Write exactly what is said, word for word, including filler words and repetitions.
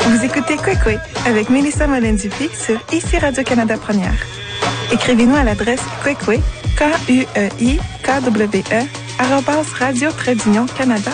Vous écoutez Kwekwe avec Mélissa Mollin-Dupuis sur Ici Radio-Canada Première. Écrivez-nous à l'adresse kwekwe, K U E I K W E, arobase radio-canada